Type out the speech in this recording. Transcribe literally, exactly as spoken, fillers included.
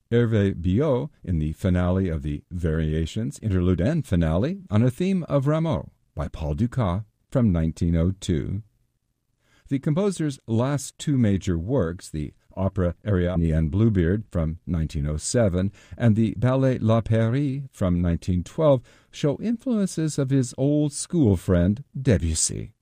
Hervé Biot in the finale of the Variations, Interlude and Finale on a theme of Rameau by Paul Dukas from nineteen oh two. The composer's last two major works, the opera Ariadne and Bluebeard from nineteen oh seven and the ballet La Pairie from nineteen twelve, show influences of his old school friend Debussy.